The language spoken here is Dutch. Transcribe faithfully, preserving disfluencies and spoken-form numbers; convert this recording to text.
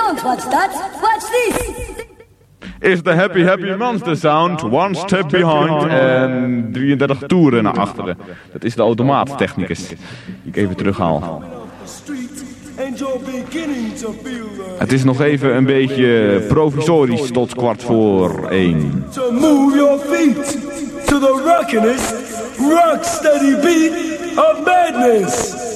Don't watch that. Watch this. Is de Happy Happy Monster Sound one step behind en drieëndertig toeren naar achteren. Dat is de automaattechnicus die ik even terughaal. Het is nog even een beetje provisorisch tot kwart voor één. So move your feet to the rockin'est, rock steady beat of madness.